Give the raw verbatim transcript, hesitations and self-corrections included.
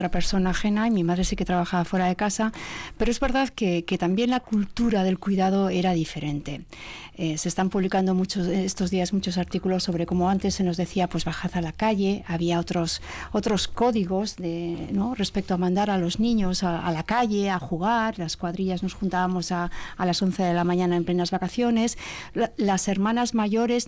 otra persona ajena, y mi madre sí que trabajaba fuera de casa, pero es verdad que, que también la cultura del cuidado era diferente. Eh, se están publicando muchos estos días muchos artículos sobre cómo antes se nos decía, pues bajad a la calle, había otros otros códigos de, ¿no?, respecto a mandar a los niños a, a la calle a jugar. Las cuadrillas nos juntábamos a, a las once de la mañana en plenas vacaciones. La, las hermanas mayores